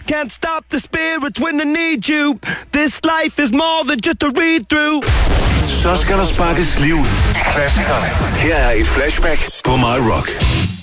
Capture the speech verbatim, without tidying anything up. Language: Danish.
Can't stop the spirits when they need you. This life is more than just a read-through. Så skal der sparkes liv i klassikerne. Her er et flashback på My Rock.